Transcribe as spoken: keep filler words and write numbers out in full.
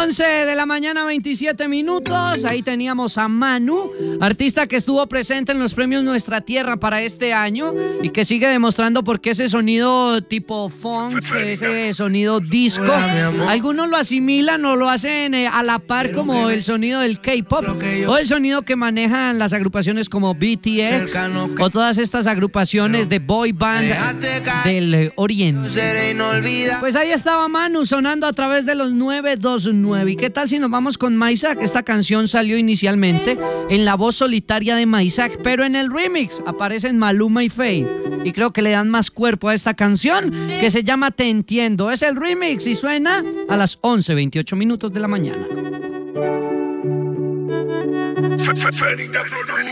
once de la mañana, veintisiete minutos. Ahí teníamos a Manu, artista que estuvo presente en los premios Nuestra Tierra para este año y que sigue demostrando por qué ese sonido tipo funk, ese sonido disco, algunos lo asimilan o lo hacen eh, a la par como el sonido del K-pop o el sonido que manejan las agrupaciones como B T S o todas estas agrupaciones de boy band del eh, Oriente. Pues ahí estaba Manu sonando a través de los nueve dos nueve. ¿Y qué tal si nos vamos con Maysak? Esta canción salió inicialmente en la voz solitaria de Maysak, pero en el remix aparecen Maluma y Feid. Y creo que le dan más cuerpo a esta canción que se llama Te Entiendo. Es el remix y suena a las once veintiocho minutos de la mañana.